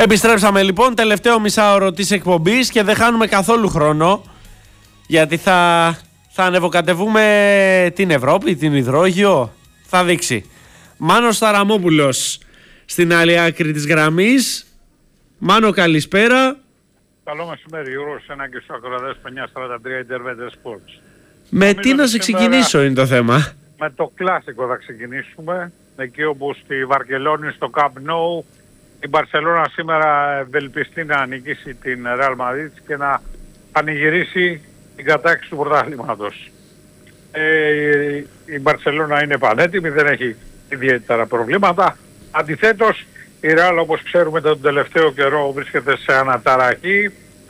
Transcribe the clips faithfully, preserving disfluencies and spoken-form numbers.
Επιστρέψαμε λοιπόν, τελευταίο μισάωρο της εκπομπής και δεν χάνουμε καθόλου χρόνο, γιατί θα, θα ανεβοκατεβούμε την Ευρώπη, την υδρόγειο, θα δείξει. Μάνος Ταραμόπουλος στην άλλη άκρη της γραμμής. Μάνο, καλησπέρα. Καλό μεσημέρι, Γιώργος, ένα και στους ακροατές πενήντα σαράντα τρία Intermedia Sports. Με Νομίζω τι να σε ξεκινήσω είναι το θέμα. Με το κλασικό θα ξεκινήσουμε, εκεί όπου στη Βαρκελόνη, στο Camp Nou, η Μπαρσελόνα σήμερα ευελπιστεί να νικήσει την Real Madrid και να πανηγυρίσει την κατάκτηση του πρωταθλήματος. Ε, η Μπαρσελόνα είναι πανέτοιμη, δεν έχει ιδιαίτερα προβλήματα. Αντιθέτως, η Real, όπως ξέρουμε, τον τελευταίο καιρό βρίσκεται σε αναταραχή.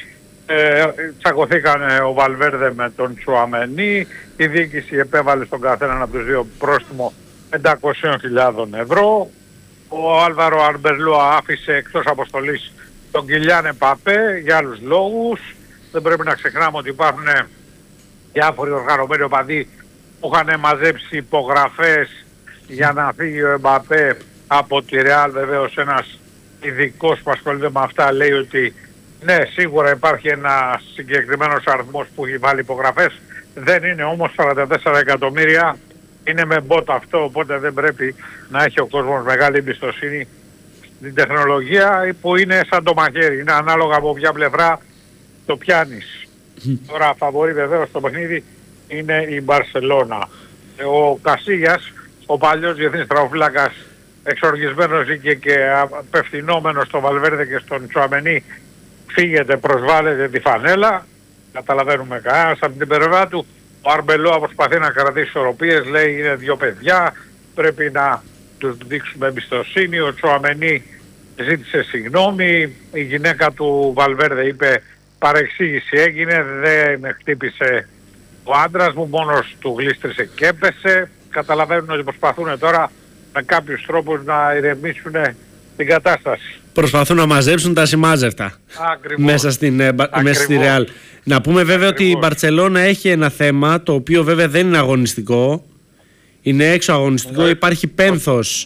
Ε, τσακωθήκαν ο Βαλβέρδε με τον Τσουαμενί. Η διοίκηση επέβαλε στον καθέναν από τους δύο πρόστιμο πεντακόσιες χιλιάδες ευρώ. Ο Άλβαρο Αρμπερλούα άφησε εκτός αποστολής τον Κιλιάν Εμπαπέ για άλλους λόγους. Δεν πρέπει να ξεχνάμε ότι υπάρχουν διάφοροι οργανωμένοι οπαδοί που είχαν μαζέψει υπογραφές για να φύγει ο Εμπαπέ από τη Real. Βεβαίως ένας ειδικός που ασχολείται με αυτά λέει ότι ναι, σίγουρα υπάρχει ένας συγκεκριμένος αριθμός που έχει βάλει υπογραφές. Δεν είναι όμως σαράντα τέσσερα εκατομμύρια. Είναι με bot αυτό, οπότε δεν πρέπει να έχει ο κόσμος μεγάλη εμπιστοσύνη στην τεχνολογία που είναι σαν το μαχαίρι. Είναι ανάλογα από ποια πλευρά το πιάνεις. Τώρα φαβορί βεβαίως στο παιχνίδι είναι η Μπαρσελόνα. Ο Κασίγιας, ο παλιός διεθνής τραυματοφύλακας, εξοργισμένος και, και απευθυνόμενος στο Βαλβέρδε και στον Τσουαμενί, φύγεται, προσβάλλεται τη φανέλα. Καταλαβαίνουμε κανένας από την πλευρά του. Ο Αρμπελόα προσπαθεί να κρατήσει ισορροπίες, λέει είναι δύο παιδιά, πρέπει να τους δείξουμε εμπιστοσύνη. Ο Τσουαμενί ζήτησε συγγνώμη, η γυναίκα του Βαλβέρδε είπε παρεξήγηση έγινε, δεν χτύπησε ο άντρας μου, μόνος του γλίστρισε και έπεσε. Καταλαβαίνουν ότι προσπαθούν τώρα με κάποιους τρόπους να ηρεμήσουν την κατάσταση. Προσπαθούν να μαζέψουν τα σημάζευτα μέσα στην, μέσα στη Real. Να πούμε βέβαια Ακριβώς. ότι η Μπαρτσελώνα έχει ένα θέμα το οποίο βέβαια δεν είναι αγωνιστικό. Είναι έξω αγωνιστικό. Ναι. Υπάρχει πένθος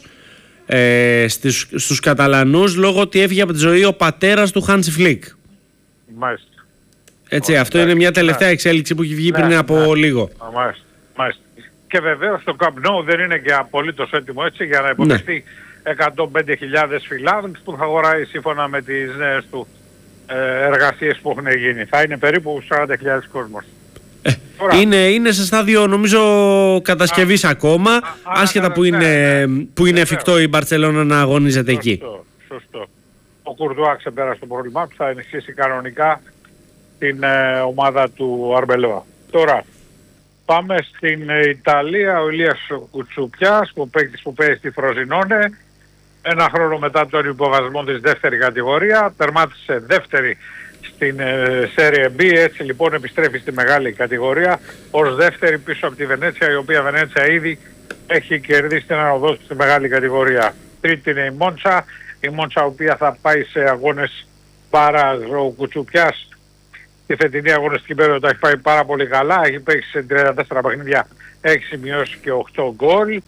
ε, στις, στους Καταλανούς λόγω ότι έφυγε από τη ζωή ο πατέρας του Χάντσι Φλικ. Μάλιστα. Έτσι, oh, αυτό ναι, είναι μια τελευταία ναι. εξέλιξη που έχει βγει ναι, πριν από ναι. λίγο. Μάλιστα. Μάλιστα. Και βεβαίως το Camp Nou δεν είναι και απολύτως έτοιμο έτσι για να υποδεχτεί ναι. εκατόν πέντε χιλιάδες φιλάδες που θα αγοράει σύμφωνα με τις νέες του ε, εργασίες που έχουν γίνει. Θα είναι περίπου σαράντα χιλιάδες κόσμος. Ε, είναι, είναι σε στάδιο νομίζω κατασκευής α, ακόμα, α, άσχετα α, που, ναι, είναι, ναι, που είναι εφικτό η Μπαρτσελώνα να αγωνίζεται σωστό, εκεί. Σωστό. Ο Κουρδουά ξεπέρασε το πρόβλημά του, θα ενισχύσει κανονικά την ε, ομάδα του Αρμπελόα. Τώρα, πάμε στην Ιταλία. Ο Ηλίας Κουτσουπιάς, που παίκτης που παίζει στη Φροζινόνε, ένα χρόνο μετά τον υποβασμό της δεύτερη κατηγορία, τερμάτισε δεύτερη στην ε, Serie B, έτσι λοιπόν επιστρέφει στη μεγάλη κατηγορία ως δεύτερη πίσω από τη Βενέτσια, η οποία Βενέτσια ήδη έχει κερδίσει την αναδόση στη μεγάλη κατηγορία. Τρίτη είναι η Μόντσα, η Μόντσα η οποία θα πάει σε αγώνες παρά. Ο Κουτσουπιάς τη φετινή αγωνιστική περίοδο έχει πάει πάρα πολύ καλά, έχει παίξει σε τριάντα τέσσερα παιχνίδια, έχει σημειώσει και οκτώ γκολ.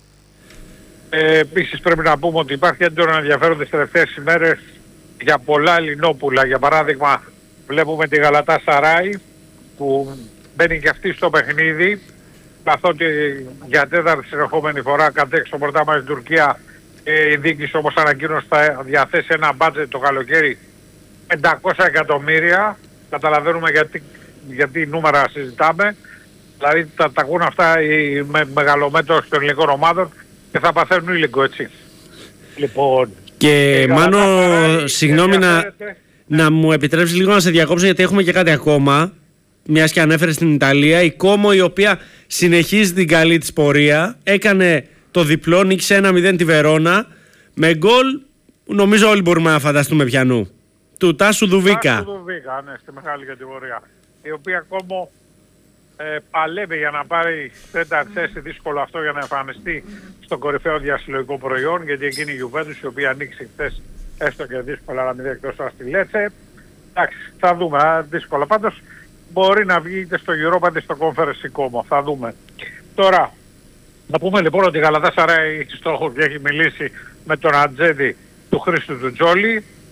Ε, επίσης πρέπει να πούμε ότι υπάρχει έντονο ενδιαφέρον τις τελευταίες ημέρες για πολλά Ελληνόπουλα. Για παράδειγμα βλέπουμε τη Γαλατά Σαράι που μπαίνει και αυτή στο παιχνίδι, καθότι για τέταρτη συνεχόμενη φορά κατέξει το πρωτάθλημα στην Τουρκία. Ε, η διοίκηση όμως ανακοίνωσε θα διαθέσει ένα μπάτζετ το καλοκαίρι πεντακόσια εκατομμύρια. Καταλαβαίνουμε γιατί, γιατί νούμερα συζητάμε. Δηλαδή τα, τα ακούν αυτά οι με, μεγαλομέτωχοι των ελληνικών ομάδων και θα παθαίνουν ήλικο, έτσι. Λοιπόν... Και Μάνο, συγγνώμη να, να μου επιτρέψεις λίγο να σε διακόψω, γιατί έχουμε και κάτι ακόμα. Μιας και ανέφερε στην Ιταλία, η Κόμο, η οποία συνεχίζει την καλή της πορεία, έκανε το διπλό, νίκησε ένα μηδέν τη Βερόνα με γκολ, νομίζω όλοι μπορούμε να φανταστούμε πιανού, του Τάσου Δουβίκα. Τάσου Δουβίκα, ναι, στη μεγάλη κατηγορία. Η οποία Κόμο ε, παλεύει για να πάρει τέταρτη θέση, δύσκολο αυτό για να εμφανιστεί στο κορυφαίο διασυλλογικό προϊόν, γιατί εκείνη η Γιουβέντους η οποία ανοίξει χθες έστω και δύσκολα να μην δει εκτός στη Λέτσε. Εντάξει, θα δούμε, α, δύσκολα. Πάντως μπορεί να βγει είτε στο Europa είτε στο Conference Como, θα δούμε. Τώρα, να πούμε λοιπόν ότι η Γαλατάσαράι έχει στόχο και έχει μιλήσει με τον Ατζέντη του Χρήστου του Τζόλι.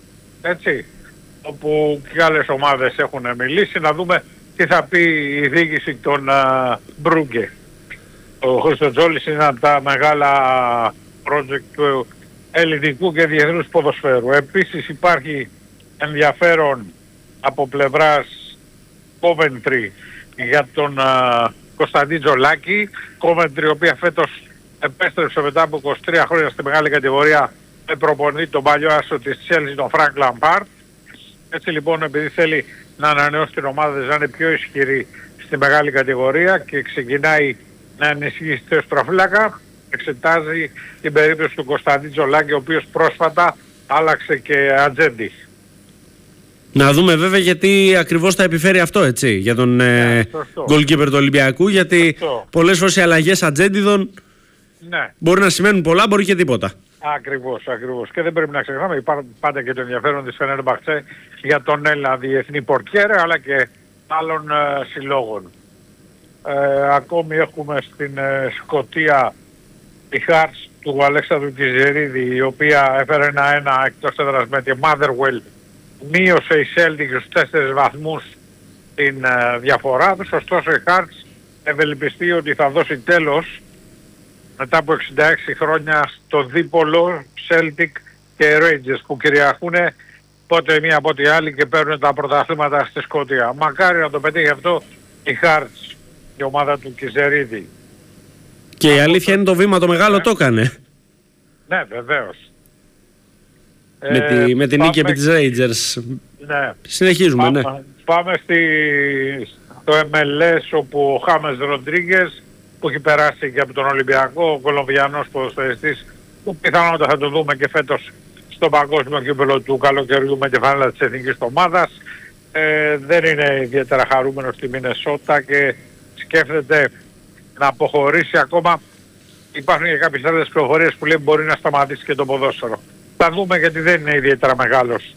έτσι, όπου και άλλες ομάδες έχουν μιλήσει, να δούμε τι θα πει η διοίκηση των Μπρούγκε. Ο Χριστοτζόλης είναι από τα μεγάλα project του ελληνικού και διεθνούς ποδοσφαίρου. Επίσης υπάρχει ενδιαφέρον από πλευράς Coventry για τον uh, Κωνσταντίν Τζολάκη. Coventry, η οποία φέτος επέστρεψε μετά από είκοσι τρία χρόνια στη μεγάλη κατηγορία με προπονητή τον παλιό άσο της Chelsea, τον Frank Lampard. Έτσι λοιπόν, επειδή θέλει να ανανεώσει την ομάδα να είναι πιο ισχυρή στη μεγάλη κατηγορία και ξεκινάει να ενισχύσει τη στροφύλακα, εξετάζει την περίπτωση του Κωνσταντίν Τζολάκη, ο οποίος πρόσφατα άλλαξε και ατζέντη. Να δούμε βέβαια γιατί ακριβώς θα επιφέρει αυτό, έτσι, για τον ναι, ε, goalkeeper του Ολυμπιακού, γιατί σωστό. Πολλές φορές οι αλλαγές ατζέντιδων ναι. μπορεί να σημαίνουν πολλά, μπορεί και τίποτα. Ακριβώς, ακριβώς. Και δεν πρέπει να ξεχνάμε, υπάρχει πάντα και το ενδιαφέρον της Φενέρμπαχτσε για τον Έλληνα διεθνή πορτιέρ, αλλά και άλλων ε, συλλόγων. Ε, ακόμη έχουμε στην ε, Σκωτία τη Hearts του Αλέξανδρου Κιζερίδη, η οποία έφερε ένα ένα εκτός έδρας με τη Motherwell. Μείωσε η Celtic στους τέσσερις βαθμούς την ε, διαφορά τους, ωστόσο η Hearts ευελπιστεί ότι θα δώσει τέλος μετά από εξήντα έξι χρόνια στο δίπολο Celtic και Rangers που κυριαρχούν πότε μία από τη άλλη και παίρνουν τα πρωταθλήματα στη Σκωτία. Μακάρι να το πετύχει αυτό η Hearts, η ομάδα του Κιζερίδη. Και η αλήθεια είναι το βήμα το μεγάλο ναι. το έκανε. Ναι, βεβαίως. Με, ε, τη, με την νίκη επί της Rangers. Ναι. Συνεχίζουμε, πάμε, ναι. Πάμε στη, στο εμ ελ ες, όπου ο Χάμες Ροντρίγκες, που έχει περάσει και από τον Ολυμπιακό, ο Κολομβιανός ποδοσφαιριστής, που πιθανότατα θα το δούμε και φέτος στο παγκόσμιο κύπελλο του καλοκαιριού με τη φανέλα της εθνικής ομάδας. Ε, δεν είναι ιδιαίτερα χαρούμενος στη Μινεσότα και σκέφτεται να αποχωρήσει ακόμα. Υπάρχουν και κάποιες άλλες πληροφορίες που λέει μπορεί να σταματήσει και το ποδόσφαιρο. Θα δούμε, γιατί δεν είναι ιδιαίτερα μεγάλος.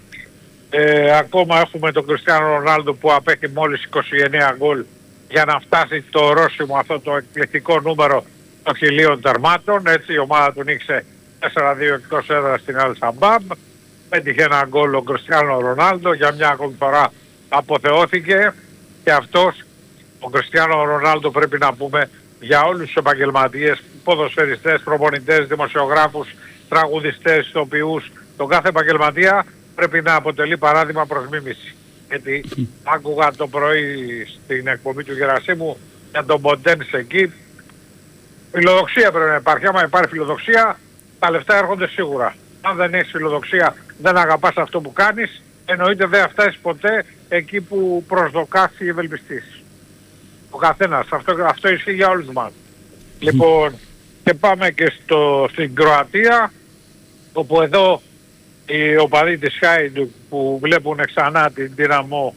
Ε, ακόμα έχουμε τον Κριστιάνο Ρονάλντο που απέχει μόλις είκοσι εννέα γκολ για να φτάσει το ορόσημο, αυτό το εκπληκτικό νούμερο των χιλίων τερμάτων. Έτσι η ομάδα του νίξε τέσσερα δύο εκτός έδρας στην Αλ Σαμπάμπ. Πέτυχε ένα γκολ ο Κριστιάνο Ρονάλντο, για μια ακόμη φορά αποθεώθηκε και αυτός ο Κριστιάνο Ρονάλντο, πρέπει να πούμε, για όλους τους επαγγελματίες, ποδοσφαιριστές, προπονητές, δημοσιογράφους, τραγουδιστές, ηθοποιούς, τον κάθε επαγγελματία πρέπει να αποτελεί παράδειγμα προς μίμηση. Γιατί άκουγα το πρωί στην εκπομπή του Γερασίμου για τον Ποντένς εκεί. Φιλοδοξία πρέπει να υπάρχει. Άμα υπάρχει φιλοδοξία, τα λεφτά έρχονται σίγουρα. Αν δεν έχεις φιλοδοξία, δεν αγαπάς αυτό που κάνεις, εννοείται δεν φτάσεις ποτέ εκεί που προσδοκάς ή ευελπιστείς. Ο καθένας. Αυτό, αυτό ισχύει για όλους μας. Λοιπόν, και πάμε και στο, στην Κροατία, όπου εδώ οι οπαδοί της Χάιντουκ που βλέπουν ξανά την Δυναμό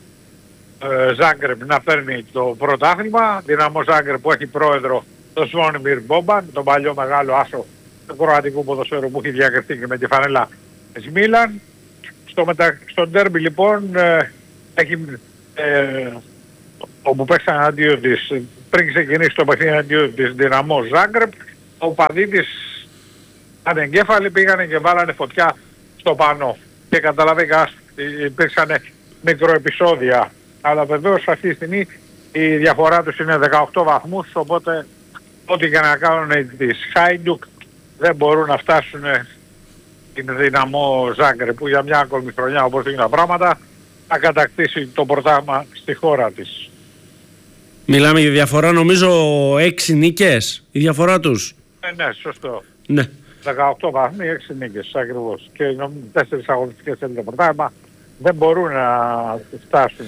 ε, Ζάγκρεπ να παίρνει το πρωτάθλημα. Δυναμό Ζάγκρεπ που έχει πρόεδρο τον Σβόνιμιρ Μπόμπαν, τον παλιό μεγάλο άσο του κροατικού ποδοσφαίρου που έχει διακριθεί και με τη φανέλα της Μίλαν. Στο, μετα... στο ντέρμπι λοιπόν ε, έχει, ε, όπου παίξαν αντίον της, πριν ξεκινήσει το παιχνίδι αντίον της Δυναμό Ζάγκρεπ, ο οπαδοί της ανεγκέφαλοι πήγανε και βάλανε φωτιά στο πανό. Και καταλαβαίνετε, υπήρξαν μικροεπισόδια. Αλλά βεβαίως αυτή τη στιγμή η διαφορά τους είναι δεκαοκτώ βαθμούς, οπότε ό,τι και να κάνουν τις Χάιντουκ δεν μπορούν να φτάσουν την Δυναμό Ζάγκρεπ, που για μια ακόμη χρονιά, όπως είναι τα πράγματα, θα κατακτήσει το πρωτάθλημα στη χώρα της. Μιλάμε για διαφορά, νομίζω έξι νίκες η διαφορά τους. Ε, ναι, σωστό. Ναι. δεκαοκτώ βαθμοί, έξι νίκες ακριβώς. Και τέσσερις αγωνιστικές σε το πρωτάθλημα δεν μπορούν να φτάσουν.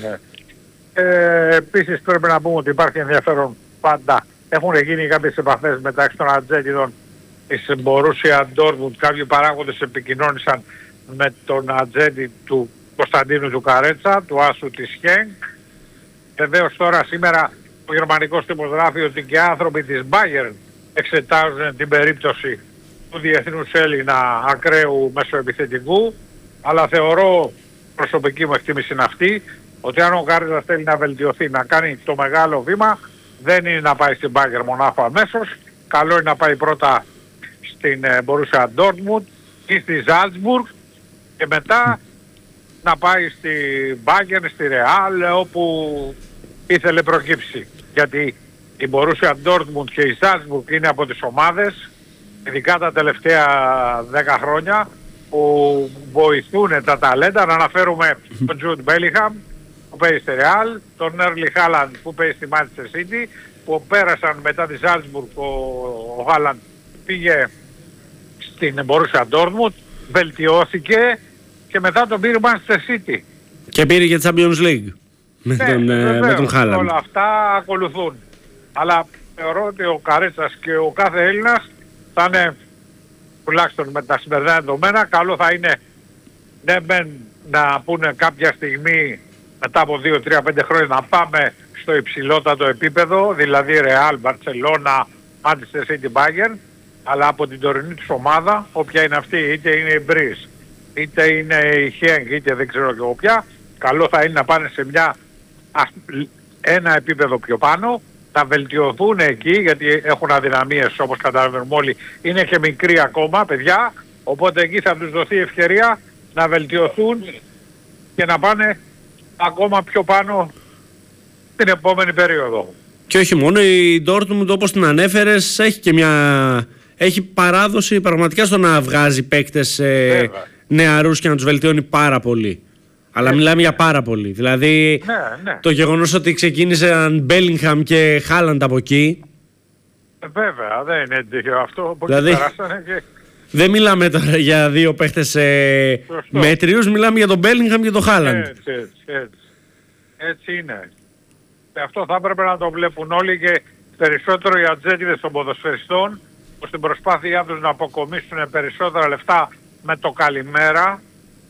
Ε, επίσης πρέπει να πούμε ότι υπάρχει ενδιαφέρον πάντα. Έχουν γίνει κάποιες επαφές μεταξύ των ατζέντιδων της Μπορούσια Ντόρτμουντ. Κάποιοι παράγοντες επικοινώνησαν με τον ατζέντη του Κωνσταντίνου του Καρέτσα, του άσου της Χένκ. Βεβαίως τώρα σήμερα ο γερμανικός τύπος γράφει ότι και άνθρωποι της Bayern εξετάζουν την περίπτωση του διεθνούς Έλληνα ακραίου μεσοεπιθετικού, αλλά θεωρώ, προσωπική μου εκτίμηση είναι αυτή, ότι αν ο Γκάριτας θέλει να βελτιωθεί, να κάνει το μεγάλο βήμα, δεν είναι να πάει στην Bayern μονάχο αμέσως, καλό είναι να πάει πρώτα στην Borussia Dortmund ή στη Salzburg και μετά να πάει στη Bayern, στη Real, όπου ήθελε προκύψει. Γιατί η Borussia Dortmund και η Salzburg είναι από τις ομάδες, ειδικά τα τελευταία δέκα χρόνια, που βοηθούν τα ταλέντα. Να αναφέρουμε τον Jude Bellingham που παίζει στη Real, τον Erling Haaland που παίζει στη Manchester City, που πέρασαν μετά τη Salzburg, ο, ο Haaland πήγε στην Borussia Dortmund, βελτιώθηκε και μετά τον πήρε Manchester City. Και πήρε και Champions League με, ναι, τον, βεβαίως, με τον Haaland. όλα αυτά ακολουθούν. Αλλά θεωρώ ότι ο Καρέτσας και ο κάθε Έλληνας θα είναι, τουλάχιστον με τα σημερινά δεδομένα, καλό θα είναι ναι μεν να πούνε κάποια στιγμή μετά από δύο τρία πέντε χρόνια να πάμε στο υψηλότατο επίπεδο, δηλαδή Real, Barcelona, Manchester City, Bayern, αλλά από την τωρινή τους ομάδα, όποια είναι αυτή, είτε είναι η Breeze, είτε είναι η Henk, είτε δεν ξέρω και εγώ ποια, καλό θα είναι να πάνε σε μια, ένα επίπεδο πιο πάνω, να βελτιωθούν εκεί, γιατί έχουν αδυναμίες όπως καταλαβαίνουμε όλοι, είναι και μικροί ακόμα παιδιά, οπότε εκεί θα τους δοθεί ευκαιρία να βελτιωθούν και να πάνε ακόμα πιο πάνω την επόμενη περίοδο. Και όχι μόνο, η Dortmund όπως την ανέφερες έχει και μια... έχει παράδοση πραγματικά στο να βγάζει παίκτες ε, νεαρούς και να τους βελτιώνει πάρα πολύ. Αλλά ε, μιλάμε για πάρα πολύ. Δηλαδή ναι, ναι. το γεγονός ότι ξεκίνησαν Bellingham και Haaland από εκεί. Ε, βέβαια, δεν είναι τυχαίο αυτό. Δηλαδή, και... δεν μιλάμε τώρα για δύο παίχτες ε, μέτριους, μιλάμε για τον Bellingham και τον Haaland. Έτσι, έτσι, έτσι. Έτσι είναι. Και αυτό θα έπρεπε να το βλέπουν όλοι και περισσότερο οι ατζέντιδες των ποδοσφαιριστών, που στην προσπάθειά τους να αποκομίσουν περισσότερα λεφτά με το καλημέρα,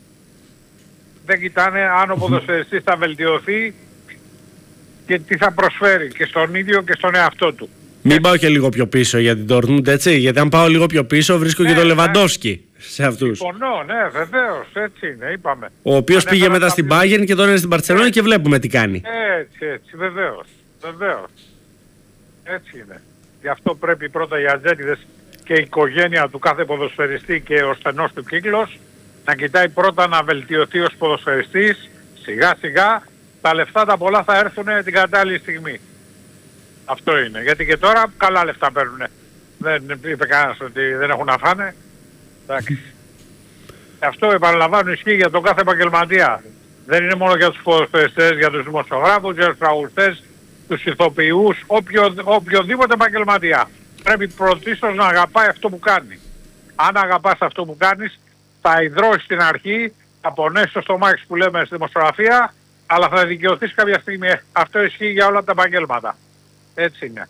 δεν κοιτάνε αν ο ποδοσφαιριστής θα βελτιωθεί και τι θα προσφέρει και στον ίδιο και στον εαυτό του. Μην πάω και λίγο πιο πίσω για την Dortmund, έτσι, γιατί αν πάω λίγο πιο πίσω βρίσκω ναι, και τον Λεβαντόφσκι σε αυτούς. Συμφωνώ, ναι, βεβαίως, έτσι είναι, είπαμε. Ο οποίος πήγε μετά στην Bayern και τώρα είναι στην Barcelona και βλέπουμε τι κάνει. Έτσι, έτσι, βεβαίως, βεβαίως. Έτσι είναι. Γι' αυτό πρέπει πρώτα οι ατζέντιδες και η οικογένεια του κάθε ποδοσφαιριστή και ο στενός του κύκλος να κοιτάει πρώτα να βελτιωθεί ως ποδοσφαιριστής, σιγά σιγά τα λεφτά τα πολλά θα έρθουν την κατάλληλη στιγμή. Αυτό είναι. Γιατί και τώρα καλά λεφτά παίρνουν. Δεν είπε κανένας ότι δεν έχουν να φάνε. Εντάξει. Αυτό επαναλαμβάνω ισχύει για τον κάθε επαγγελματία. Δεν είναι μόνο για τους ποδοσφαιριστές, για τους δημοσιογράφους, για τους τραγουδιστές, τους ηθοποιούς, οποιο, οποιοδήποτε επαγγελματία. Πρέπει πρωτίστως να αγαπάει αυτό που κάνει. Αν αγαπάς αυτό που κάνεις, θα ιδρώσεις στην αρχή, θα πονέσεις το στομάχι που λέμε στη δημοσιογραφία, αλλά θα δικαιωθείς κάποια στιγμή. Αυτό ισχύει για όλα τα επαγγέλματα. Έτσι είναι.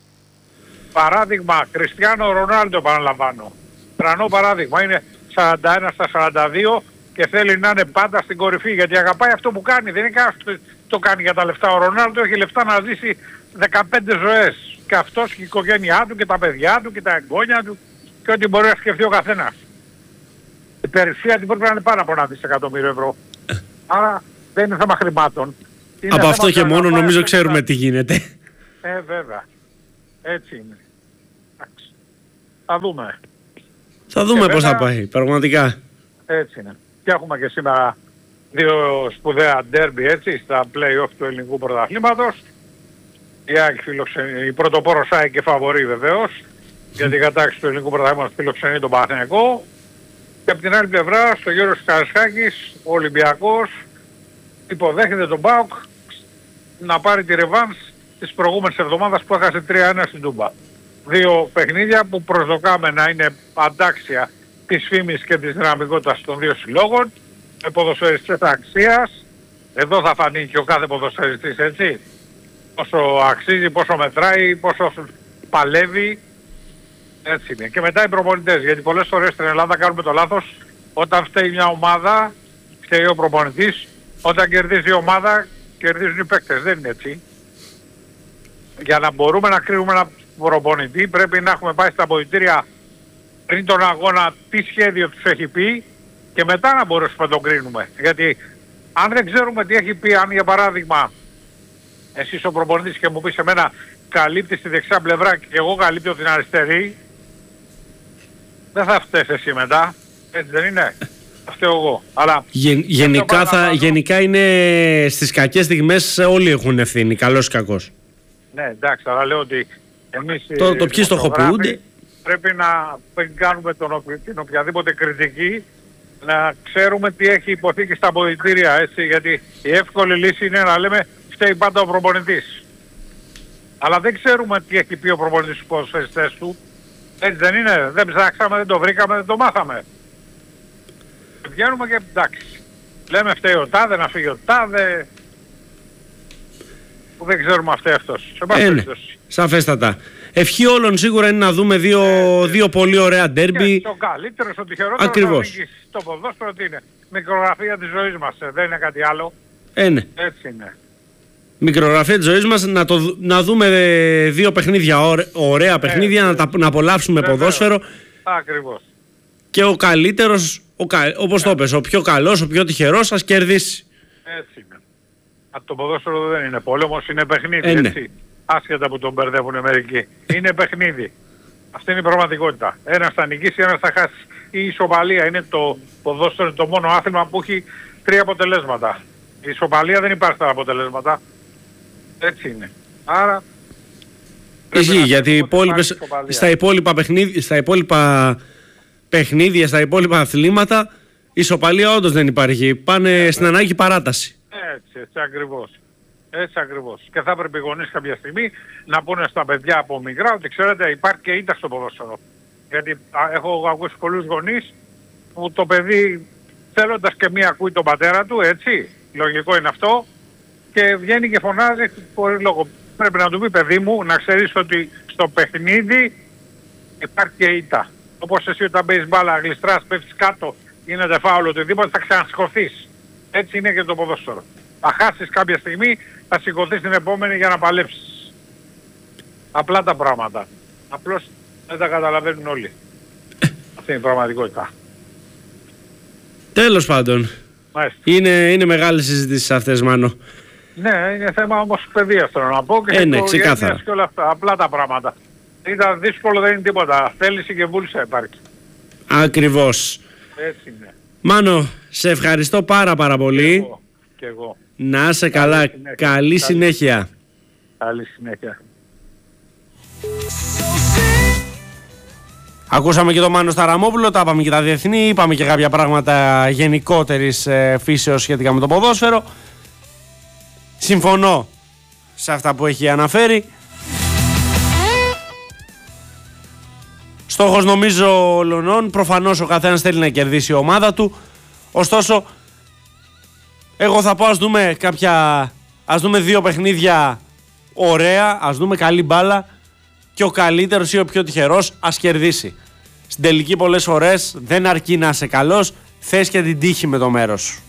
Παράδειγμα, Κριστιάνο Ρονάλντο επαναλαμβάνω. Τρανό παράδειγμα, είναι σαράντα ένα στα σαράντα δύο και θέλει να είναι πάντα στην κορυφή γιατί αγαπάει αυτό που κάνει. Δεν είναι κανένας που το κάνει για τα λεφτά. Ο Ρονάλντο έχει λεφτά να ζήσει δεκαπέντε ζωές. Και αυτός και η οικογένειά του και τα παιδιά του και τα εγγόνια του και ό,τι μπορεί να σκεφτεί ο καθένας. Η περιουσία την πρέπει να είναι πάρα από ένα δισεκατομμύριο ευρώ. Άρα δεν είναι θέμα χρημάτων. Είναι από αυτό και μόνο νομίζω αυτό ξέρουμε θα... τι γίνεται. Ε, βέβαια. Έτσι είναι. Εντάξει. Θα δούμε. Θα δούμε πώς θα πάει, πραγματικά. Έτσι είναι. Και έχουμε και σήμερα δύο σπουδαία ντέρμπι, έτσι, στα play-off του ελληνικού πρωταθλήματος. Η, ΑΕΚ φιλοξενεί, η πρωτοπόρος ΑΕΚ και φαβορεί βεβαίως, γιατί η κατάκτηση του ελληνικού πρωταθλήματος φιλοξενεί τον Παναθηναϊκό. Και από την άλλη πλευρά, στο Γιώργος Καραϊσκάκης, ο Ολυμπιακός υποδέχεται τον ΠΑΟΚ να πάρει τη ρεβάνς της προηγούμενης εβδομάδας που έχασε τρία ένα στην Τούμπα. Δύο παιχνίδια που προσδοκάμε να είναι αντάξια της φήμης και της δυναμικότητας των δύο συλλόγων, με ποδοσφαιριστές αξίας. Εδώ θα φανεί και ο κάθε ποδοσφαιριστής, έτσι, πόσο αξίζει, πόσο μετράει, πόσο παλεύει. Έτσι είναι. Και μετά οι προπονητές, γιατί πολλές φορές στην Ελλάδα κάνουμε το λάθος, όταν φταίει μια ομάδα, φταίει ο προπονητής, όταν κερδίζει η ομάδα, κερδίζουν οι παίκτες. Δεν είναι έτσι. Για να μπορούμε να κρίνουμε ένα προπονητή πρέπει να έχουμε πάει στα αποδυτήρια πριν τον αγώνα τι σχέδιο τους έχει πει και μετά να μπορέσουμε να τον κρίνουμε. Γιατί αν δεν ξέρουμε τι έχει πει, αν για παράδειγμα εσείς ο προπονητής και μου πεις εμένα καλύπτει στη δεξιά πλευρά και εγώ καλύπτω την αριστερή, δεν θα φταίς εσύ μετά. Έτσι δεν είναι. φταίω εγώ. Αλλά Γεν, γενικά, θα, γενικά είναι στις κακές στιγμές όλοι έχουν ευθύνη, καλός ή κακός. Ναι, εντάξει, αλλά λέω ότι εμείς το, το ποιοι στοχοποιούνται πρέπει να κάνουμε τον, την οποιαδήποτε κριτική, να ξέρουμε τι έχει υποθεί και στα αποδυτήρια, έτσι, γιατί η εύκολη λύση είναι να λέμε φταίει πάντα ο προπονητής. Αλλά δεν ξέρουμε τι έχει πει ο προπονητής στους ποδοσφαιριστές του. Έτσι δεν είναι, δεν ψάξαμε, δεν το βρήκαμε, δεν το μάθαμε. Βγαίνουμε και εντάξει. Λέμε φταίει ο τάδε, να φύγει ο τάδε. Που δεν ξέρουμε αυτέ αυτός. Σε πάση περιπτώσει. Σαφέστατα. Ευχή όλων σίγουρα είναι να δούμε δύο, ε, δύο πολύ ωραία ντέρμπι. Το καλύτερο, στο τυχερότερο. Ακριβώς. Το ποδόσφαιρο τι είναι. Μικρογραφία της ζωής μας. Ε, δεν είναι κάτι άλλο. Ε, ναι. Έτσι είναι. Μικρογραφία της ζωής μας, να, το, να δούμε δύο παιχνίδια, ωραία παιχνίδια, ε, να, τα, να απολαύσουμε ε, ποδόσφαιρο. Ακριβώς. Και ο καλύτερος, ο, όπως ε. το πες, ο πιο καλός, ο πιο τυχερός, ας κερδίσει. Έτσι είναι. Α, το ποδόσφαιρο δεν είναι πόλεμος, είναι παιχνίδι, ε, ναι. έτσι. Άσχετα που τον μπερδεύουν μερικοί. Είναι παιχνίδι. Αυτή είναι η πραγματικότητα. Ένας θα νικήσει, ένας θα χάσει. Η ισοπαλία είναι το ποδόσφαιρο, το μόνο άθλημα που έχει τρία αποτελέσματα. Η ισοπαλία δεν υπάρχει στα αποτελέσματα. Έτσι είναι. Άρα... Ισχύει, γιατί υπόλοιπες, στα, υπόλοιπα παιχνίδια, στα υπόλοιπα παιχνίδια, στα υπόλοιπα αθλήματα, η ισοπαλία όντως δεν υπάρχει. Πάνε στην ανάγκη παράταση. Έτσι, έτσι ακριβώς. Έτσι ακριβώς. Και θα έπρεπε οι γονείς κάποια στιγμή να πούνε στα παιδιά από μικρά ότι ξέρετε υπάρχει και ήττα στο ποδόσφαιρο. Γιατί α, έχω ακούσει πολλούς γονείς που το παιδί θέλοντας και μία ακούει τον πατέρα του, έτσι, λογικό είναι αυτό, και βγαίνει και φωνάζει χωρίς λόγο. Πρέπει να του πει παιδί μου να ξέρεις ότι στο παιχνίδι υπάρχει και ήττα. Όπως εσύ όταν παίζεις μπάλα, γλιστράς, πέφτεις κάτω, γίνεται φάουλο, οτιδήποτε θα ξανασηκωθείς. Έτσι είναι και το ποδόσφαιρο. Θα χάσεις κάποια στιγμή, θα σηκωθείς την επόμενη για να παλέψεις. Απλά τα πράγματα. Απλώς δεν τα καταλαβαίνουν όλοι. Αυτή είναι η πραγματικότητα. Τέλος πάντων. Είναι, είναι μεγάλες συζητήσεις αυτές, Μάνο. Ναι, είναι θέμα όμως παιδείας θέλω να πω και, ε, ναι, ξεκάθαρα. Και όλα αυτά. Απλά τα πράγματα. Ήταν δύσκολο, δεν είναι τίποτα. Θέληση και βούληση υπάρχει. Ακριβώς. Έτσι είναι. Μάνο, σε ευχαριστώ πάρα πάρα πολύ. Και εγώ. Και εγώ. Να είσαι καλά. Καλή συνέχεια. Καλή συνέχεια. Καλή συνέχεια. Ακούσαμε και τον Μάνο Σταραμόπουλο, τα είπαμε και τα διεθνή, είπαμε και κάποια πράγματα γενικότερης ε, φύσεως σχετικά με το ποδόσφαιρο. Συμφωνώ σε αυτά που έχει αναφέρει. Στόχος νομίζω ολονών, προφανώς ο καθένας θέλει να κερδίσει η ομάδα του. Ωστόσο, εγώ θα πω ας δούμε κάποια, ας δούμε δύο παιχνίδια ωραία, ας δούμε καλή μπάλα και ο καλύτερος ή ο πιο τυχερός ας κερδίσει. Στην τελική πολλές φορές δεν αρκεί να είσαι καλός, θες και την τύχη με το μέρος σου.